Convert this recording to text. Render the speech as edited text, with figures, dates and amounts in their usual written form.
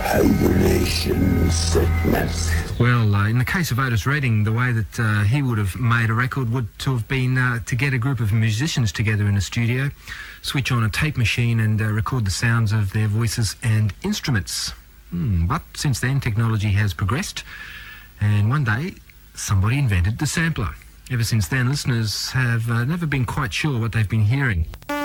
hibernation sickness. Well, in the case of Otis Redding, the way that he would have made a record would to have been to get a group of musicians together in a studio, switch on a tape machine and record the sounds of their voices and instruments. But since then, technology has progressed, and one day, somebody invented the sampler. Ever since then, listeners have never been quite sure what they've been hearing.